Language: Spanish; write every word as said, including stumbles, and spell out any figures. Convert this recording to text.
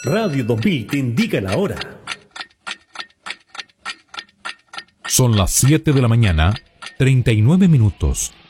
Radio dos mil te indica la hora. Son las siete de la mañana, treinta y nueve minutos.